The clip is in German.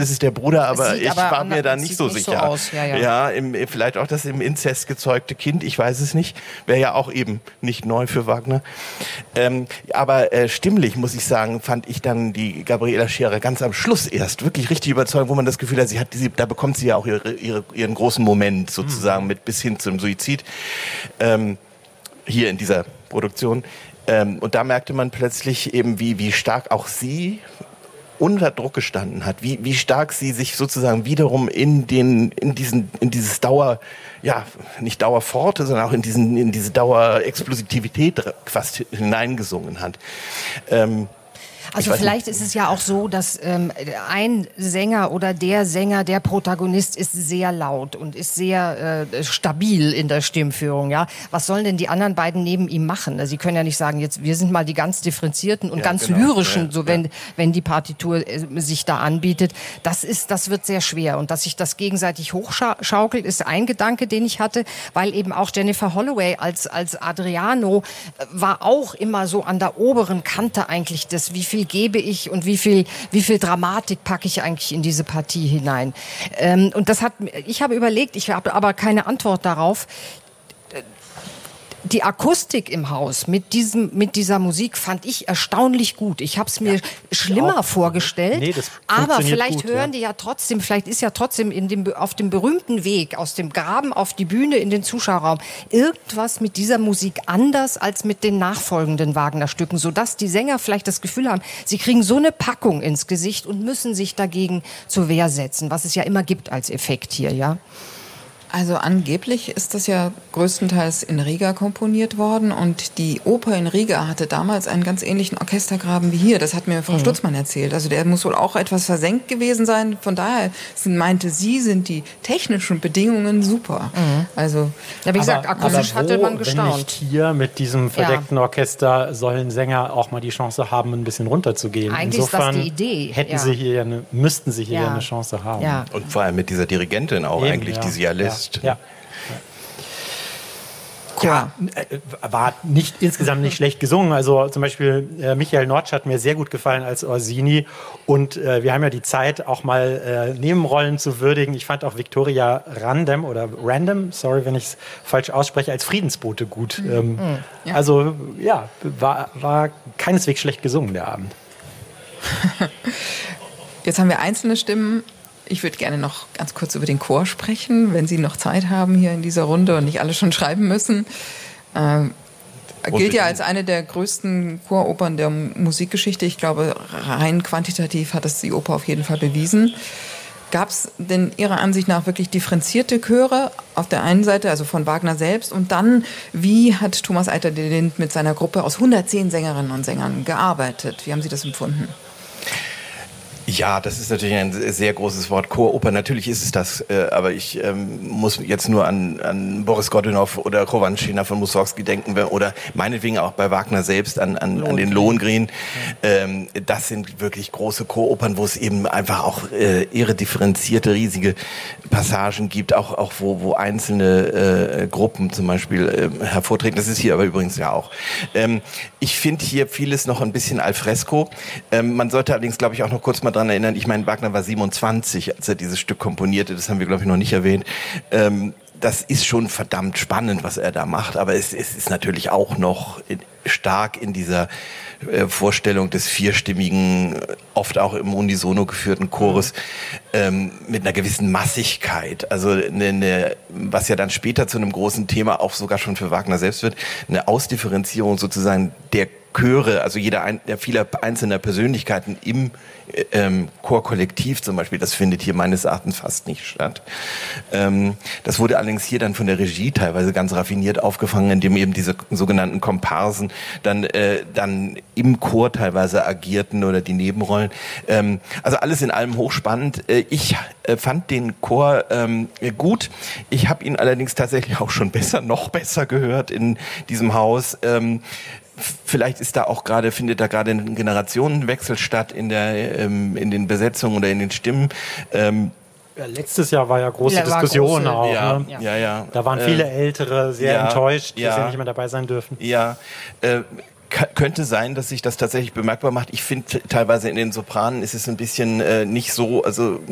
ist es der Bruder, aber ich war mir da nicht so nicht sicher. So aus. Ja. Vielleicht auch das im Inzest gezeugte Kind, ich weiß es nicht. Wäre ja auch eben nicht neu für Wagner. Aber stimmlich, muss ich sagen, fand ich dann die Gabriela Scherer ganz am Schluss erst wirklich richtig überzeugend, wo man das Gefühl hat, da bekommt sie ja auch ihren großen Moment sozusagen mit bis hin zum Suizid. Hier in dieser Produktion. Und da merkte man plötzlich eben, wie stark auch sie unter Druck gestanden hat, wie stark sie sich sozusagen wiederum in dieses nicht Dauerforte, sondern auch in diese Dauerexplosivität fast hineingesungen hat. Also vielleicht ist es ja auch so, dass ein Sänger oder der Sänger, der Protagonist ist sehr laut und ist sehr stabil in der Stimmführung. Ja, was sollen denn die anderen beiden neben ihm machen? Sie können ja nicht sagen, jetzt wir sind mal die ganz differenzierten und ganz lyrischen, wenn die Partitur sich da anbietet. Das wird sehr schwer und dass sich das gegenseitig hochschaukelt, ist ein Gedanke, den ich hatte, weil eben auch Jennifer Holloway als Adriano war auch immer so an der oberen Kante eigentlich des, wie viel gebe ich und wie viel Dramatik packe ich eigentlich in diese Partie hinein. Und ich habe überlegt, ich habe aber keine Antwort darauf. Die Akustik im Haus mit dieser Musik fand ich erstaunlich gut. Ich habe es mir schlimmer vorgestellt, aber vielleicht hören die ja trotzdem, vielleicht ist ja trotzdem auf dem berühmten Weg aus dem Graben auf die Bühne in den Zuschauerraum irgendwas mit dieser Musik anders als mit den nachfolgenden Wagner-Stücken, sodass die Sänger vielleicht das Gefühl haben, sie kriegen so eine Packung ins Gesicht und müssen sich dagegen zur Wehr setzen, was es ja immer gibt als Effekt hier, ja. Also angeblich ist das ja größtenteils in Riga komponiert worden und die Oper in Riga hatte damals einen ganz ähnlichen Orchestergraben wie hier. Das hat mir Frau Stutzmann erzählt. Also der muss wohl auch etwas versenkt gewesen sein. Von daher meinte sie, sind die technischen Bedingungen super. Also, ja, wie gesagt, akustisch hatte man gestaunt. Wenn nicht hier mit diesem verdeckten Orchester sollen Sänger auch mal die Chance haben, ein bisschen runterzugehen. Eigentlich insofern ist das die Idee. Müssten sie hier eine Chance haben. Ja. Und vor allem mit dieser Dirigentin auch eigentlich, die sie ja lässt. Ja, war insgesamt nicht schlecht gesungen. Also zum Beispiel Michael Notch hat mir sehr gut gefallen als Orsini. Und wir haben ja die Zeit, auch mal Nebenrollen zu würdigen. Ich fand auch Victoria Random, sorry, wenn ich es falsch ausspreche, als Friedensbote gut. Also ja, war keineswegs schlecht gesungen, der Abend. Jetzt haben wir einzelne Stimmen. Ich würde gerne noch ganz kurz über den Chor sprechen, wenn Sie noch Zeit haben hier in dieser Runde und nicht alle schon schreiben müssen. Gilt ja als eine der größten Choropern der Musikgeschichte. Ich glaube, rein quantitativ hat das die Oper auf jeden Fall bewiesen. Gab es denn Ihrer Ansicht nach wirklich differenzierte Chöre auf der einen Seite, also von Wagner selbst, und dann, wie hat Thomas Eiter-de-Lind mit seiner Gruppe aus 110 Sängerinnen und Sängern gearbeitet? Wie haben Sie das empfunden? Ja, das ist natürlich ein sehr großes Wort, Choroper. Natürlich ist es das, aber ich muss jetzt nur an Boris Godunow oder Chowanschina von Mussorgsky denken oder meinetwegen auch bei Wagner selbst an den Lohengrin. Das sind wirklich große Choropern, wo es eben einfach auch ihre differenzierte, riesige Passagen gibt, auch wo einzelne Gruppen zum Beispiel hervortreten. Das ist hier aber übrigens ja auch. Ich finde hier vieles noch ein bisschen al fresco. Man sollte allerdings, glaube ich, auch noch kurz mal dran erinnern, ich meine, Wagner war 27, als er dieses Stück komponierte, das haben wir, glaube ich, noch nicht erwähnt. Das ist schon verdammt spannend, was er da macht, aber es ist natürlich auch noch stark in dieser Vorstellung des vierstimmigen, oft auch im Unisono geführten Chores, mit einer gewissen Massigkeit. Also was ja dann später zu einem großen Thema auch sogar schon für Wagner selbst wird, eine Ausdifferenzierung sozusagen der Chöre, also der vieler einzelner Persönlichkeiten im Chorkollektiv zum Beispiel, das findet hier meines Erachtens fast nicht statt. Das wurde allerdings hier dann von der Regie teilweise ganz raffiniert aufgefangen, indem eben diese sogenannten Komparsen dann im Chor teilweise agierten oder die Nebenrollen. Also alles in allem hochspannend. Ich fand den Chor gut. Ich habe ihn allerdings tatsächlich auch schon noch besser gehört in diesem Haus. Vielleicht findet da gerade ein Generationenwechsel statt in den Besetzungen oder in den Stimmen. Letztes Jahr war ja große Diskussion auch. Ja, ne? ja. Da waren viele Ältere sehr enttäuscht, dass sie nicht mehr dabei sein dürfen. Ja, könnte sein, dass sich das tatsächlich bemerkbar macht. Ich finde teilweise in den Sopranen ist es ein bisschen nicht so, also